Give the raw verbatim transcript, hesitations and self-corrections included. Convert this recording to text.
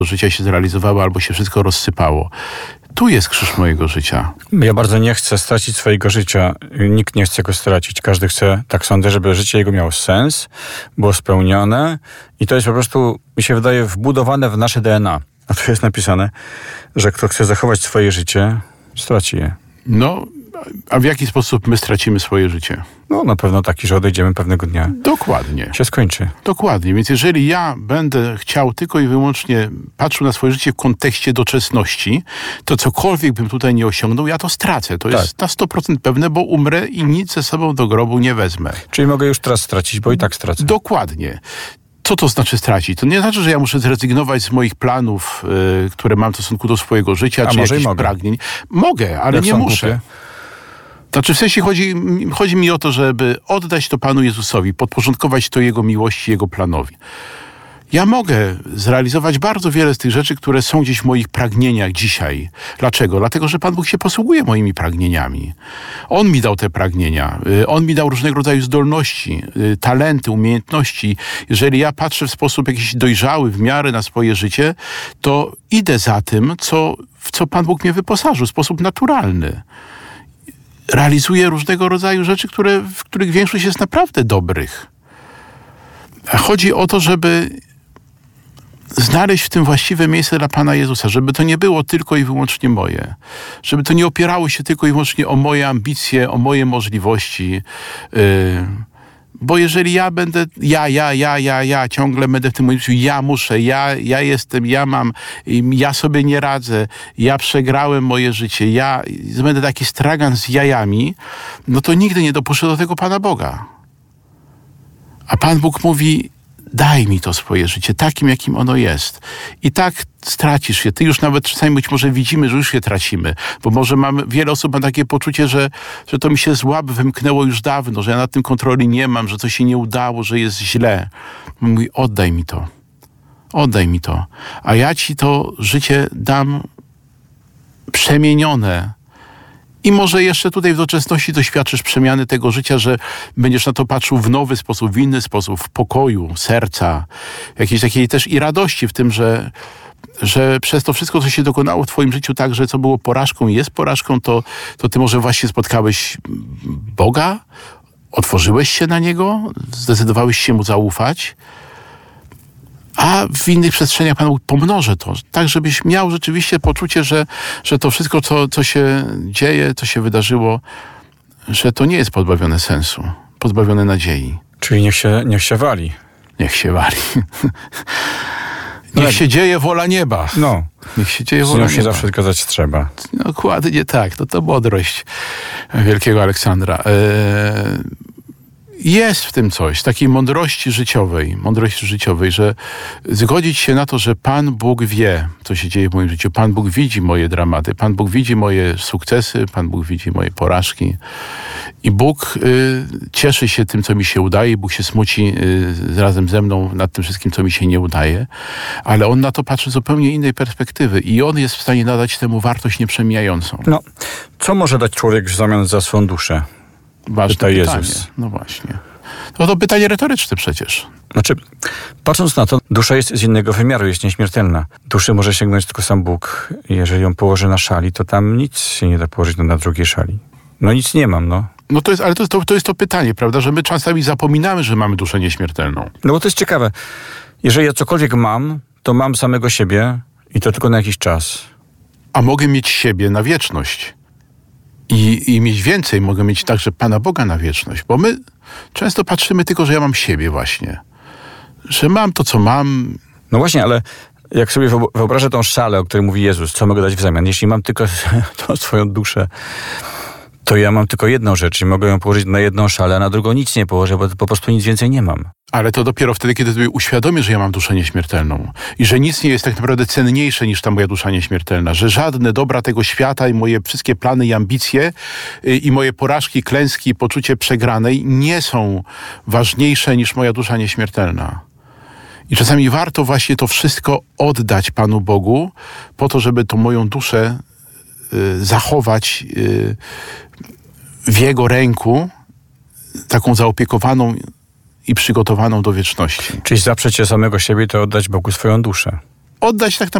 życia się zrealizowało albo się wszystko rozsypało. Tu jest krzyż mojego życia. Ja bardzo nie chcę stracić swojego życia. Nikt nie chce go stracić. Każdy chce, tak sądzę, żeby życie jego miało sens, było spełnione i to jest po prostu, mi się wydaje, wbudowane w nasze D N A. A tu jest napisane, że kto chce zachować swoje życie, straci je. No, a w jaki sposób my stracimy swoje życie? No na pewno taki, że odejdziemy pewnego dnia. Dokładnie. Się skończy. Dokładnie. Więc jeżeli ja będę chciał tylko i wyłącznie patrzył na swoje życie w kontekście doczesności, to cokolwiek bym tutaj nie osiągnął, ja to stracę. To Tak. jest na sto procent pewne, bo umrę i nic ze sobą do grobu nie wezmę. Czyli mogę już teraz stracić, bo i tak stracę. Dokładnie. Co to znaczy stracić? To nie znaczy, że ja muszę zrezygnować z moich planów, yy, które mam w stosunku do swojego życia, A czy może i jakichś mogę. pragnień. Mogę, ale Jak nie są muszę. głupie? Znaczy w sensie chodzi, chodzi mi o to, żeby oddać to Panu Jezusowi, podporządkować to Jego miłości, Jego planowi. Ja mogę zrealizować bardzo wiele z tych rzeczy, które są gdzieś w moich pragnieniach dzisiaj. Dlaczego? Dlatego, że Pan Bóg się posługuje moimi pragnieniami. On mi dał te pragnienia. On mi dał różnego rodzaju zdolności, talenty, umiejętności. Jeżeli ja patrzę w sposób jakiś dojrzały w miarę na swoje życie, to idę za tym, co, w co Pan Bóg mnie wyposażył w sposób naturalny. Realizuję różnego rodzaju rzeczy, które, w których większość jest naprawdę dobrych. A chodzi o to, żeby znaleźć w tym właściwe miejsce dla Pana Jezusa, żeby to nie było tylko i wyłącznie moje, żeby to nie opierało się tylko i wyłącznie o moje ambicje, o moje możliwości, yy, bo jeżeli ja będę, ja, ja, ja, ja, ja, ciągle będę w tym moim życiu, ja muszę, ja, ja jestem, ja mam, ja sobie nie radzę, ja przegrałem moje życie, ja będę taki stragan z jajami, no to nigdy nie dopuszczę do tego Pana Boga. A Pan Bóg mówi, daj mi to swoje życie, takim, jakim ono jest. I tak stracisz się. Ty już nawet czasami być może widzimy, że już je tracimy. Bo może mamy, wiele osób ma takie poczucie, że, że to mi się z łap wymknęło już dawno, że ja nad tym kontroli nie mam, że to się nie udało, że jest źle. Mówi, oddaj mi to. Oddaj mi to. A ja ci to życie dam przemienione. I może jeszcze tutaj w doczesności doświadczysz przemiany tego życia, że będziesz na to patrzył w nowy sposób, w inny sposób, w pokoju, serca, jakiejś takiej też i radości w tym, że, że przez to wszystko, co się dokonało w twoim życiu, tak, że co było porażką i jest porażką, to, to ty może właśnie spotkałeś Boga, otworzyłeś się na Niego, zdecydowałeś się Mu zaufać, a w innych przestrzeniach Pan Bóg pomnoży to, tak żebyś miał rzeczywiście poczucie, że, że to wszystko, co, co się dzieje, co się wydarzyło, że to nie jest pozbawione sensu, pozbawione nadziei. Czyli niech się, niech się wali. Niech się wali. Niech się dzieje wola nieba. No. Niech się dzieje Z wola nią nieba. się zawsze zgadzać trzeba. Dokładnie tak. To to mądrość wielkiego Aleksandra. Eee, Jest w tym coś, takiej mądrości życiowej, mądrości życiowej, że zgodzić się na to, że Pan Bóg wie, co się dzieje w moim życiu. Pan Bóg widzi moje dramaty, Pan Bóg widzi moje sukcesy, Pan Bóg widzi moje porażki. I Bóg y, cieszy się tym, co mi się udaje, Bóg się smuci y, razem ze mną nad tym wszystkim, co mi się nie udaje, ale On na to patrzy z zupełnie innej perspektywy i On jest w stanie nadać temu wartość nieprzemijającą. No, co może dać człowiek w zamian za swą duszę? Ważne Pyta pytanie. Jezus. No właśnie. No to pytanie retoryczne przecież. Znaczy, patrząc na to, dusza jest z innego wymiaru, jest nieśmiertelna. Duszy może sięgnąć tylko sam Bóg. Jeżeli ją położy na szali, to tam nic się nie da położyć na drugiej szali. No nic nie mam, no. No to jest, ale to, to, to jest to pytanie, prawda, że my czasami zapominamy, że mamy duszę nieśmiertelną. No bo to jest ciekawe. Jeżeli ja cokolwiek mam, to mam samego siebie i to tylko na jakiś czas. A mogę mieć siebie na wieczność. I, i mieć więcej, mogę mieć także Pana Boga na wieczność. Bo my często patrzymy tylko, że ja mam siebie właśnie. Że mam to, co mam. No właśnie, ale jak sobie wyobrażę tą szalę, o której mówi Jezus, co mogę dać w zamian? Jeśli mam tylko tą swoją duszę, to ja mam tylko jedną rzecz i mogę ją położyć na jedną szalę, a na drugą nic nie położę, bo po prostu nic więcej nie mam. Ale to dopiero wtedy, kiedy sobie uświadomię, że ja mam duszę nieśmiertelną. I że nic nie jest tak naprawdę cenniejsze niż ta moja dusza nieśmiertelna. Że żadne dobra tego świata i moje wszystkie plany i ambicje y, i moje porażki, klęski i poczucie przegranej nie są ważniejsze niż moja dusza nieśmiertelna. I czasami warto właśnie to wszystko oddać Panu Bogu po to, żeby tą moją duszę y, zachować y, w Jego ręku, taką zaopiekowaną i przygotowaną do wieczności. Czyli zaprzeć się samego siebie, to oddać Bogu swoją duszę. oddać tak